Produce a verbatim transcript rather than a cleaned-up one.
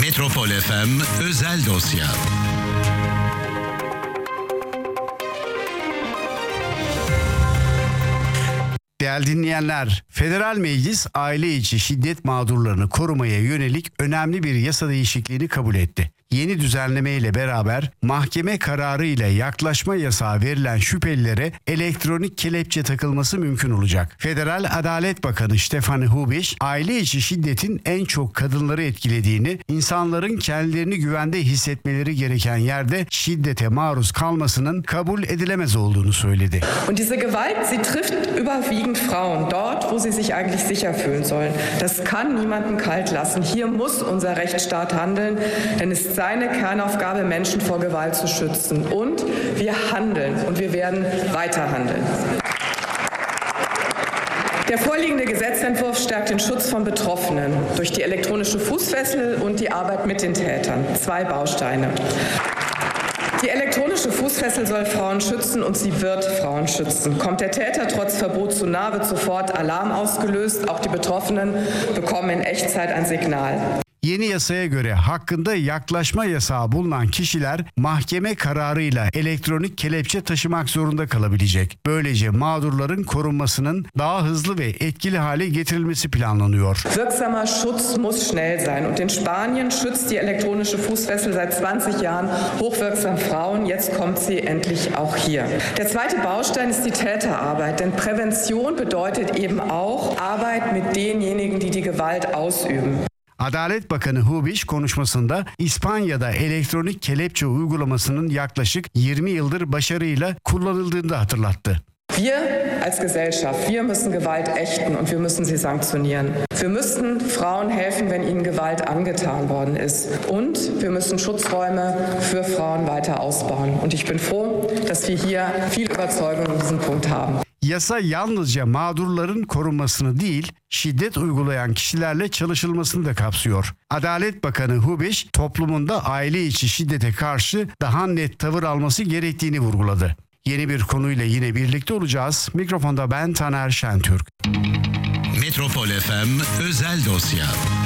Metropol F M Özel Dosya. Değerli dinleyenler, Federal Meclis aile içi şiddet mağdurlarını korumaya yönelik önemli bir yasa değişikliğini kabul etti. Yeni düzenleme ile beraber mahkeme kararı ile yaklaşma yasağı verilen şüphelilere elektronik kelepçe takılması mümkün olacak. Federal Adalet Bakanı Stefan Hubisch, aile içi şiddetin en çok kadınları etkilediğini, insanların kendilerini güvende hissetmeleri gereken yerde şiddete maruz kalmasının kabul edilemez olduğunu söyledi. Und diese Gewalt, sie trifft überwiegend Frauen, dort, wo sie sich eigentlich sicher fühlen sollen. Das kann niemanden kalt lassen. Hier muss unser Rechtsstaat handeln, denn es ist seine Kernaufgabe, Menschen vor Gewalt zu schützen. Und wir handeln und wir werden weiter handeln. Der vorliegende Gesetzentwurf stärkt den Schutz von Betroffenen durch die elektronische Fußfessel und die Arbeit mit den Tätern. Zwei Bausteine. Die elektronische Fußfessel soll Frauen schützen und sie wird Frauen schützen. Kommt der Täter trotz Verbot zu nah, wird sofort Alarm ausgelöst. Auch die Betroffenen bekommen in Echtzeit ein Signal. Yeni yasaya göre hakkında yaklaşma yasağı bulunan kişiler mahkeme kararıyla elektronik kelepçe taşımak zorunda kalabilecek. Böylece mağdurların korunmasının daha hızlı ve etkili hale getirilmesi planlanıyor. Wirksamer Schutz muss schnell sein. Und in Spanien schützt die elektronische Fußfessel seit zwanzig Jahren hochwirksam Frauen. Jetzt kommt sie endlich auch hier. Der zweite Baustein ist die Täterarbeit. Denn Prävention bedeutet eben auch Arbeit mit denjenigen, die die Gewalt ausüben. Adalet Bakanı Hubisch konuşmasında İspanya'da elektronik kelepçe uygulamasının yaklaşık yirmi yıldır başarıyla kullanıldığını da hatırlattı. Wir als Gesellschaft, wir müssen Gewalt ächten und wir müssen sie sanktionieren. Wir müssen Frauen helfen, wenn ihnen Gewalt angetan worden ist. Und wir müssen Schutzräume für Frauen weiter ausbauen. Und ich bin froh, dass wir hier viel Überzeugung in diesem Punkt haben. Yasa yalnızca mağdurların korunmasını değil, şiddet uygulayan kişilerle çalışılmasını da kapsıyor. Adalet Bakanı Hubisch, toplumunda aile içi şiddete karşı daha net tavır alması gerektiğini vurguladı. Yeni bir konuyla yine birlikte olacağız. Mikrofonda ben Taner Şentürk. Metropol F M Özel Dosya.